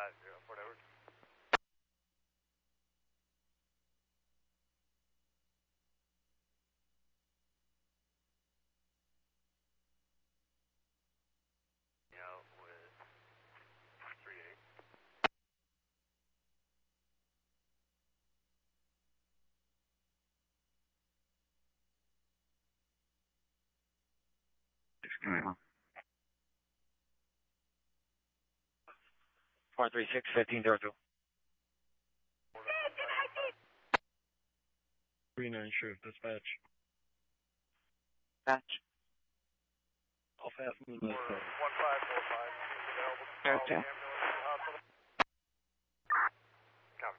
Fort Edward. Out with 3-8. Come 436 1502. 39 shift dispatch. Batch. How fast moving is 1545. Okay. Copy.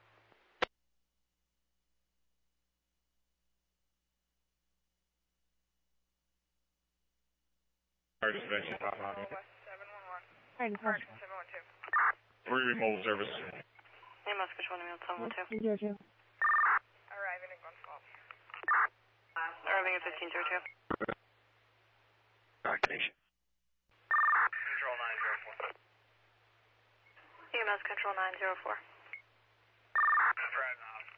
Our dispatch is top on it. 711. Hi, 712. We're mobile service. Hey, Muscat 1 712. Arriving at Glens Falls. Arriving at 1502. Activation. Control 904. EMS Control 904. Right now.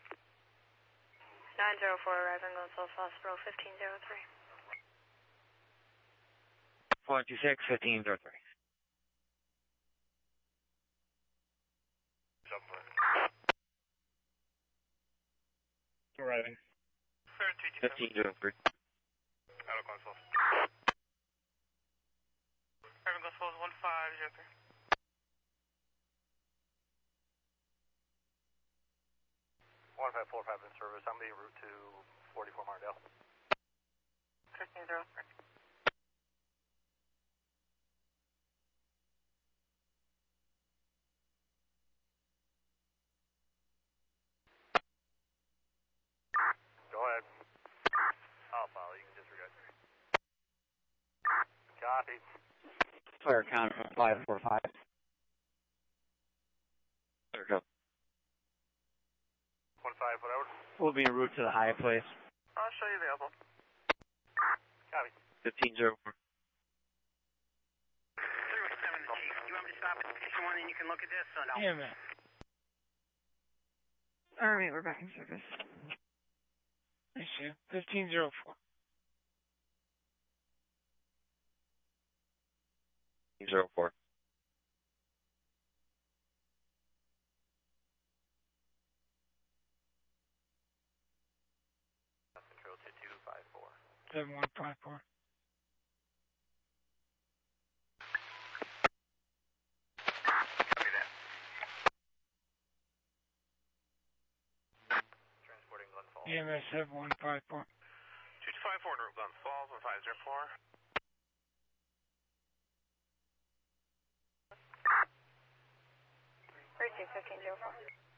904 arriving Glens Falls Hospital 1503. 426 1503. Arriving. 1503. Out of Glens Falls. Arriving Glens Falls 1503. 1545 in service. I'm being route to 44 Martindale. 1503. Go ahead. I'll follow. You can disregard. Copy. Clear count 545. Clear go. 15, whatever. We'll be en route to the high place. I'll show you available. Copy. 1504. 317, Chief. You want me to stop at station 1 and you can look at this or no? Yeah, man. Alright, we're back in service. Issue 1504. 04. Control 2254. 7154. Copy that. Transporting Glens Falls. EMS 7154. 2254 in route Glens Falls 1504. Great, 1504.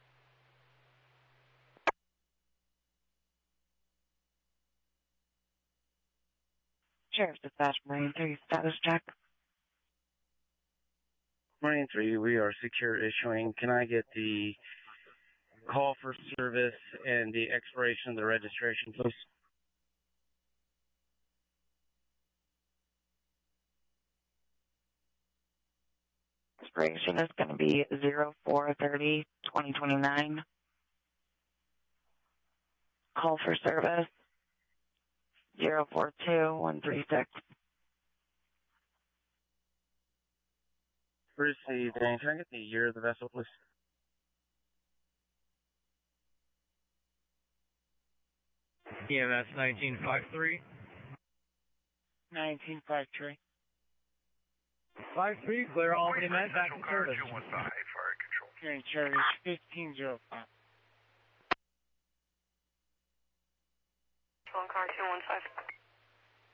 Sheriff's Dispatch, Marine 3, status check. Marine 3, we are secure issuing. Can I get the call for service and the expiration of the registration, please? Expiration is going to be 04/30/2029. Call for service 042136. Received. And can I get the year of the vessel, please? EMS 1953. 1953. 53, clear all EMS back in service. 215, fire control. You're in service 1505. Phone car 215.